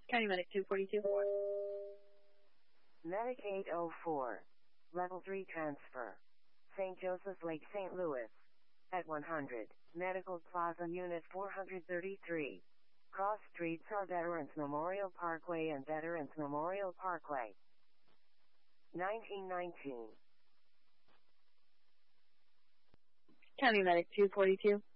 County Medic 242. Medic 804. Level 3 transfer. St. Joseph's Lake, St. Louis. At 100. Medical Plaza Unit 433. Cross streets are Veterans Memorial Parkway and Veterans Memorial Parkway. 1919. County Medic 242.